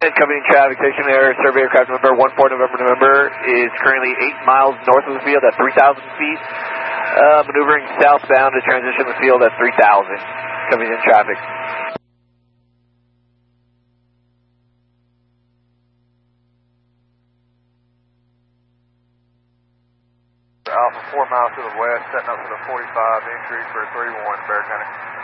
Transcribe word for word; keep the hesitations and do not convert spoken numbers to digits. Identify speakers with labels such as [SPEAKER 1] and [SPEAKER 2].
[SPEAKER 1] Coming in traffic, station air, survey aircraft number one four November November is currently eight miles north of the field at three thousand feet. Uh, maneuvering southbound to transition the field at three thousand. Coming in traffic.
[SPEAKER 2] Alpha four miles to the west, setting up for the forty-five entry for three one, Bear County.